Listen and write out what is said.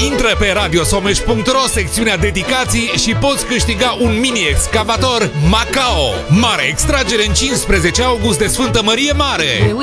Intră pe radiosomeș.ro, secțiunea dedicații și poți câștiga un mini-excavator Macao. Mare extragere în 15 august de Sfântă Mărie Mare.